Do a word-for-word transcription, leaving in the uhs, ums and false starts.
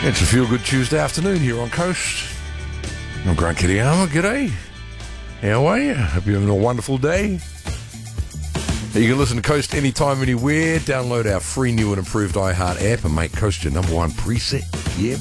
It's a Feel Good Tuesday afternoon here on Coast. I'm Grant Kiriyama. G'day. How are you? Hope you're having a wonderful day. You can listen to Coast anytime, anywhere. Download our free new and improved iHeart app and make Coast your number one preset. Yeah.